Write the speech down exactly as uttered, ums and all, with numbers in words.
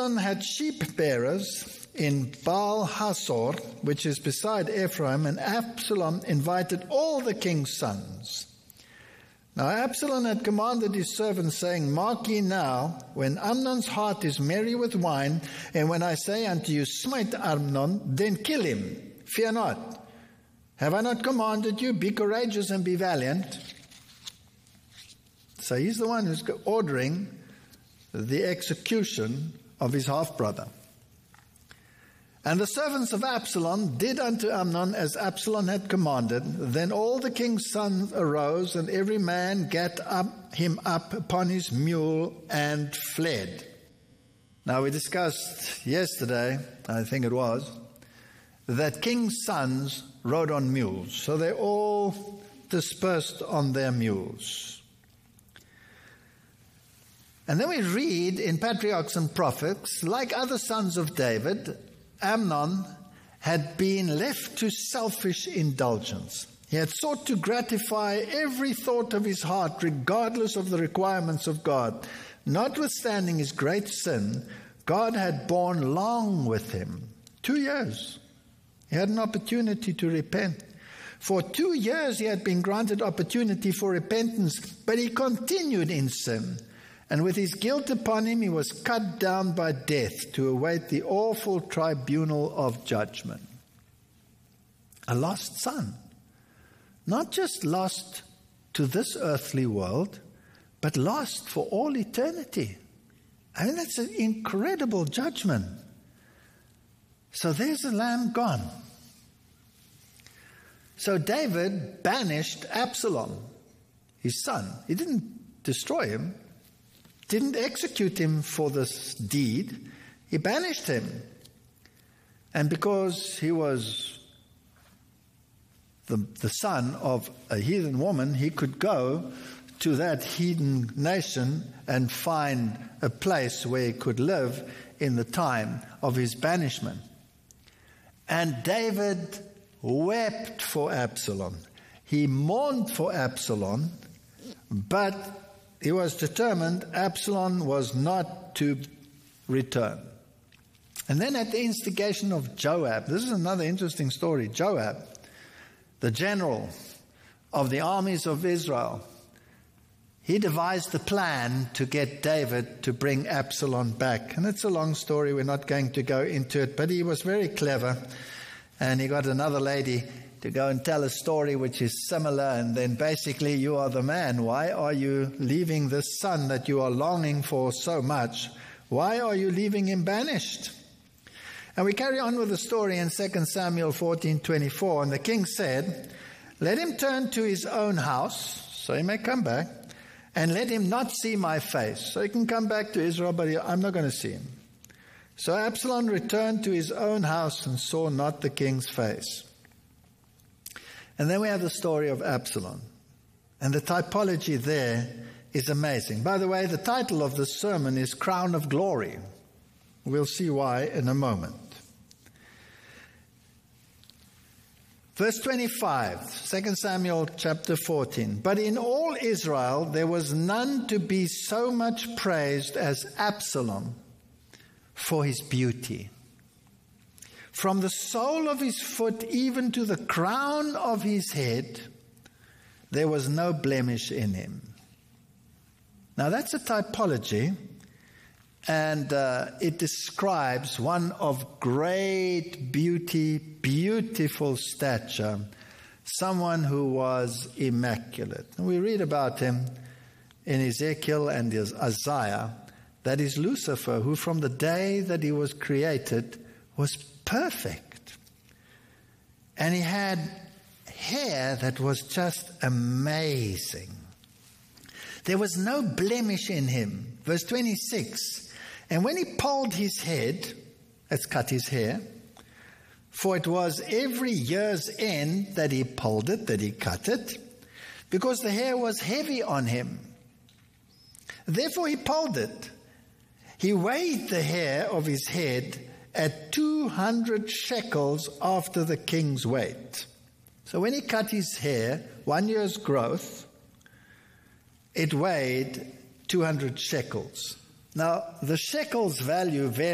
Absalom had sheep bearers in Baal Hasor, which is beside Ephraim, and Absalom invited all the king's sons. Now Absalom had commanded his servants, saying, Mark ye now, when Amnon's heart is merry with wine, and when I say unto you, smite Amnon, then kill him. Fear not. Have I not commanded you, be courageous and be valiant? So he's the one who's ordering the execution of his half-brother. And the servants of Absalom did unto Amnon as Absalom had commanded. Then all the king's sons arose, and every man gat up him up upon his mule and fled. Now we discussed yesterday, I think it was, that king's sons rode on mules. So they all dispersed on their mules. And then we read in Patriarchs and Prophets, like other sons of David, Amnon had been left to selfish indulgence. He had sought to gratify every thought of his heart, regardless of the requirements of God. Notwithstanding his great sin, God had borne long with him. Two years. He had an opportunity to repent. For two years he had been granted opportunity for repentance, but he continued in sin. And with his guilt upon him, he was cut down by death to await the awful tribunal of judgment. A lost son. Not just lost to this earthly world, but lost for all eternity. I mean, that's an incredible judgment. So there's a lamb gone. So David banished Absalom, his son. He didn't destroy him. Didn't execute him for this deed. He banished him. And because he was the, the son of a heathen woman, he could go to that heathen nation and find a place where he could live in the time of his banishment. And David wept for Absalom. He mourned for Absalom, but he was determined Absalom was not to return. And then at the instigation of Joab, this is another interesting story. Joab, the general of the armies of Israel, he devised a plan to get David to bring Absalom back. And it's a long story, we're not going to go into it, but he was very clever. And he got another lady to go and tell a story which is similar, and then basically, you are the man. Why are you leaving this son that you are longing for so much? Why are you leaving him banished? And we carry on with the story in Second Samuel fourteen twenty-four. And the king said, let him turn to his own house, so he may come back, and let him not see my face. So he can come back to Israel, but I'm not going to see him. So Absalom returned to his own house and saw not the king's face. And then we have the story of Absalom. And the typology there is amazing. By the way, the title of this sermon is Crown of Glory. We'll see why in a moment. Verse twenty-five, Second Samuel chapter fourteen. But in all Israel there was none to be so much praised as Absalom for his beauty. From the sole of his foot even to the crown of his head, there was no blemish in him. Now that's a typology, and uh, it describes one of great beauty, beautiful stature, someone who was immaculate. And we read about him in Ezekiel and Isaiah. That is Lucifer, who from the day that he was created was perfect. And he had hair that was just amazing. There was no blemish in him. Verse twenty-six, and when he polled his head, that's cut his hair, for it was every year's end that he polled it, that he cut it, because the hair was heavy on him. Therefore he polled it. He weighed the hair of his head at two hundred shekels after the king's weight. So when he cut his hair, one year's growth, it weighed two hundred shekels. Now, the shekels value varies.